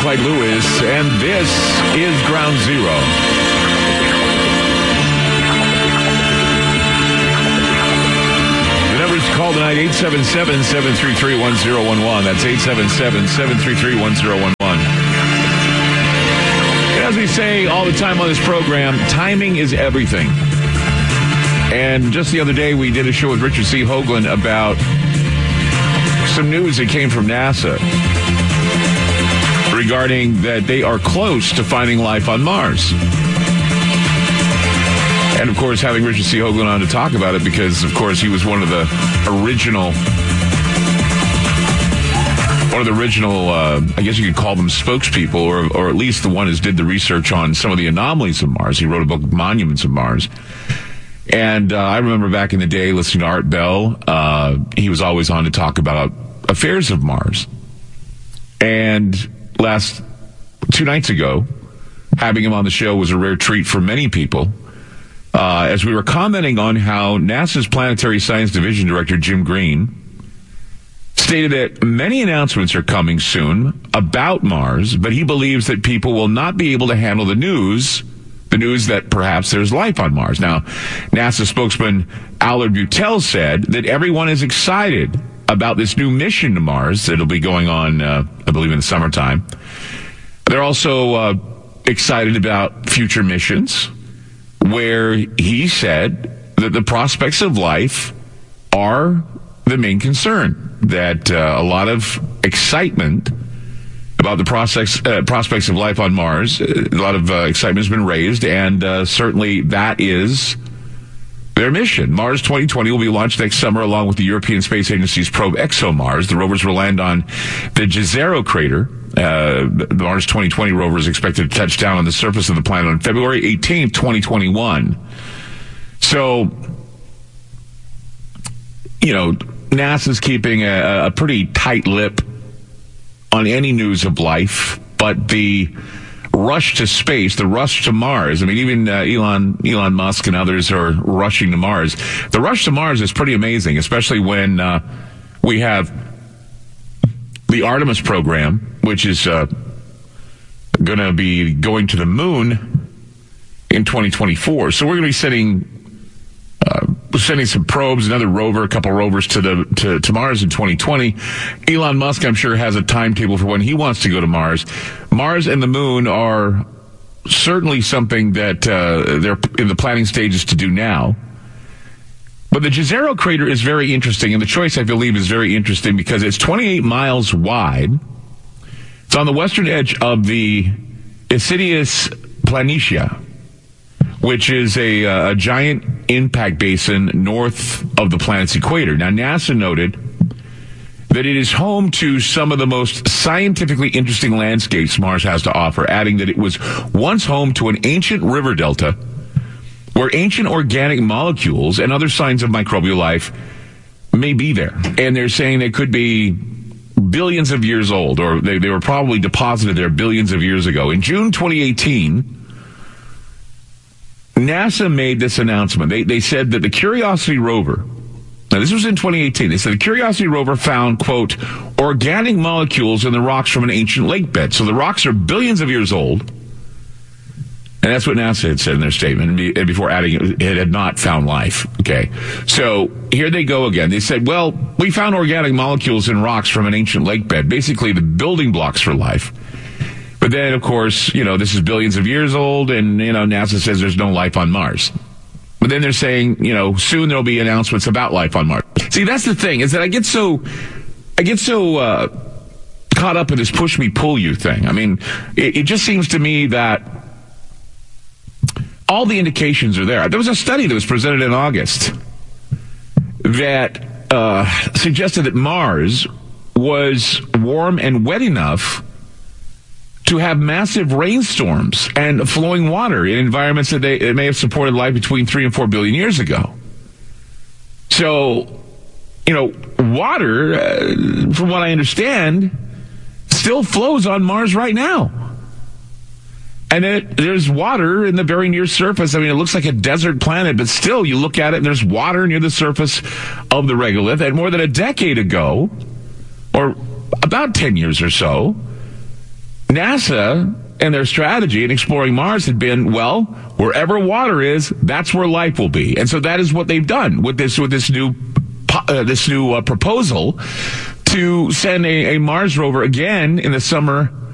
Clyde Lewis, and this is Ground Zero. The number to call tonight, 877-733-1011. That's 877-733-1011. As we say all the time on this program, timing is everything. And just the other day, we did a show with Richard C. Hoagland about some news that came from NASA regarding that they are close to finding life on Mars. And, of course, having Richard C. Hoagland on to talk about it because, of course, he was one of the original, I guess you could call them spokespeople, or at least the one who did the research on some of the anomalies of Mars. He wrote a book, Monuments of Mars. And I remember back in the day listening to Art Bell. He was always on to talk about affairs of Mars. And 2 nights ago, having him on the show was a rare treat for many people. As we were commenting on how NASA's Planetary Science Division Director, Jim Green, stated that many announcements are coming soon about Mars, but he believes that people will not be able to handle the news that perhaps there's life on Mars. Now, NASA spokesman Allard Butel said that everyone is excited about this new mission to Mars that'll be going on, I believe, in the summertime. They're also excited about future missions, where he said that the prospects of life are the main concern, that a lot of excitement about the prospects of life on Mars, a lot of excitement has been raised, and certainly that is their mission. Mars 2020 will be launched next summer along with the European Space Agency's probe ExoMars. The rovers will land on the Jezero crater. The Mars 2020 rover is expected to touch down on the surface of the planet on February 18th, 2021. So, NASA's keeping a pretty tight lip on any news of life, but the rush to space, the rush to Mars, I mean, even Elon Musk and others are rushing to Mars. The rush to Mars is pretty amazing, especially when we have the Artemis program, which is going to be going to the moon in 2024. So we're going to be sending some probes, another rover, a couple rovers to Mars in 2020. Elon Musk, I'm sure, has a timetable for when he wants to go to Mars. Mars and the moon are certainly something that they're in the planning stages to do now. But the Jezero crater is very interesting, and the choice, I believe, is very interesting because it's 28 miles wide. It's on the western edge of the Isidius Planitia, which is a giant impact basin north of the planet's equator. Now, NASA noted that it is home to some of the most scientifically interesting landscapes Mars has to offer, adding that it was once home to an ancient river delta where ancient organic molecules and other signs of microbial life may be there. And they're saying they could be billions of years old, or they were probably deposited there billions of years ago. In June 2018, NASA made this announcement. They said that the Curiosity rover, now this was in 2018, they said the Curiosity rover found, quote, organic molecules in the rocks from an ancient lake bed. So the rocks are billions of years old. And that's what NASA had said in their statement, and before adding it had not found life. Okay. So here they go again. They said, well, we found organic molecules in rocks from an ancient lake bed, basically the building blocks for life. But then, of course, this is billions of years old, and, NASA says there's no life on Mars. But then they're saying, soon there'll be announcements about life on Mars. See, that's the thing, is that I get so caught up in this push me, pull you thing. I mean, it just seems to me that all the indications are there. There was a study that was presented in August that suggested that Mars was warm and wet enough to have massive rainstorms and flowing water in environments that it may have supported life between 3 and 4 billion years ago. So, water, from what I understand, still flows on Mars right now. And there's water in the very near surface. I mean, it looks like a desert planet, but still, you look at it and there's water near the surface of the regolith. And more than a decade ago, or about 10 years or so, NASA and their strategy in exploring Mars had been, well, wherever water is, that's where life will be. And so that is what they've done with this new proposal to send a Mars rover again in the summer